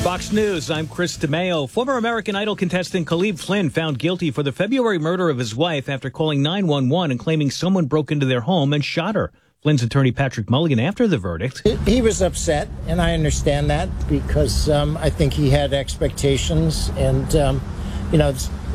Fox News, I'm Chris DeMeo. Former American Idol contestant Khalid Flynn found guilty for the February murder of his wife after calling 911 and claiming someone broke into their home and shot her. Flynn's attorney Patrick Mulligan, after the verdict. He was upset, and I understand that because I think he had expectations. And,